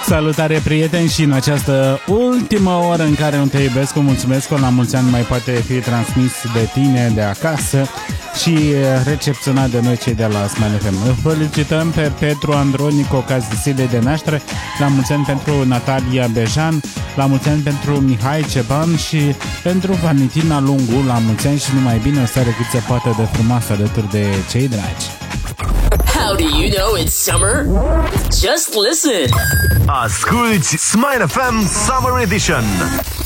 Salutare, prieteni, și în această ultimă oră în care nu te iubesc, mulțumesc că la mulți ani mai poate fi transmis de tine de acasă și recepționat de noi cei de la Smile FM. Îl felicităm pe Petru Andronic cu ocazia zilei de naștere, la mulți ani pentru Natalia Bejan, la mulți ani pentru Mihai Ceban și pentru Valentina Lungu, la mulți ani și numai bine, o seară cât se poate de frumoasă alături de cei dragi. How do you know it's summer? Just listen. Asculți Smile FM Summer Edition.